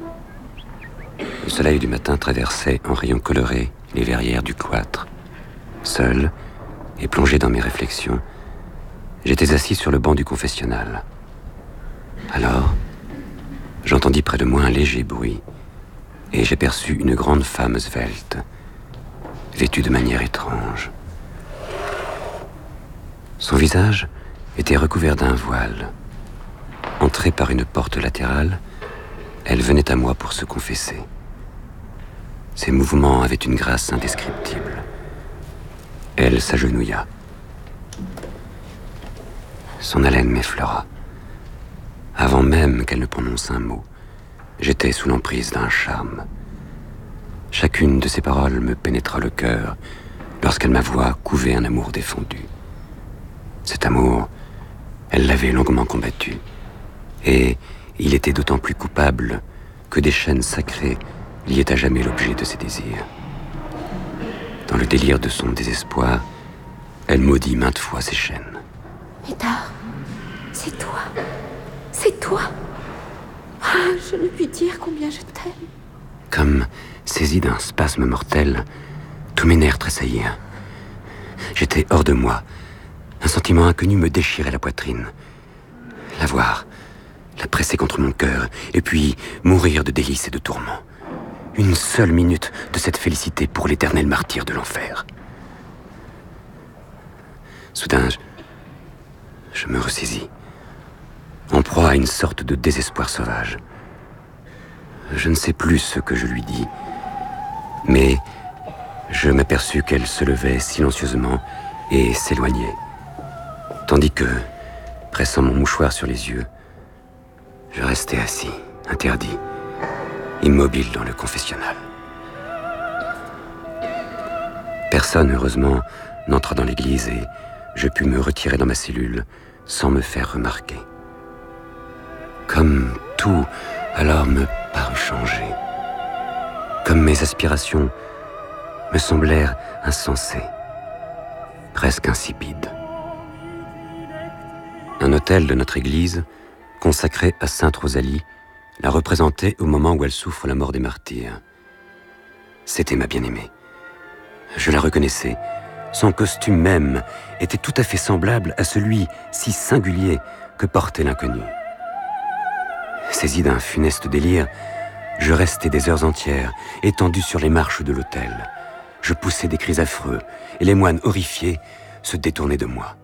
Le soleil du matin traversait en rayons colorés les verrières du cloître. Seul, et plongé dans mes réflexions, j'étais assis sur le banc du confessionnal. Alors, j'entendis près de moi un léger bruit, et j'aperçus une grande femme svelte, vêtue de manière étrange. Son visage était recouvert d'un voile. Entrée par une porte latérale, elle venait à moi pour se confesser. Ses mouvements avaient une grâce indescriptible. Elle s'agenouilla. Son haleine m'effleura. Avant même qu'elle ne prononce un mot, j'étais sous l'emprise d'un charme. Chacune de ses paroles me pénétra le cœur lorsqu'elle m'avoua couver un amour défendu. Cet amour, elle l'avait longuement combattu, et il était d'autant plus coupable que des chaînes sacrées liaient à jamais l'objet de ses désirs. Dans le délire de son désespoir, elle maudit maintes fois ses chaînes. Médard, c'est toi. C'est toi. Ah, je ne puis dire combien je t'aime. Comme saisi d'un spasme mortel, tous mes nerfs tressaillirent. J'étais hors de moi. Un sentiment inconnu me déchirait la poitrine. La voir, la presser contre mon cœur, et puis mourir de délices et de tourments. Une seule minute de cette félicité pour l'éternel martyr de l'enfer. Soudain, je me ressaisis, en proie à une sorte de désespoir sauvage. Je ne sais plus ce que je lui dis, mais je m'aperçus qu'elle se levait silencieusement et s'éloignait, tandis que, pressant mon mouchoir sur les yeux, je restais assis, interdit, immobile dans le confessionnal. Personne, heureusement, n'entra dans l'église et je pus me retirer dans ma cellule sans me faire remarquer. Comme tout, alors me parut changer. Comme mes aspirations me semblèrent insensées, presque insipides. Un autel de notre église, consacré à Sainte Rosalie, la représentait au moment où elle souffre la mort des martyrs. C'était ma bien-aimée. Je la reconnaissais. Son costume même était tout à fait semblable à celui si singulier que portait l'inconnu. Saisi d'un funeste délire, je restai des heures entières, étendu sur les marches de l'autel. Je poussais des cris affreux, et les moines horrifiés se détournaient de moi.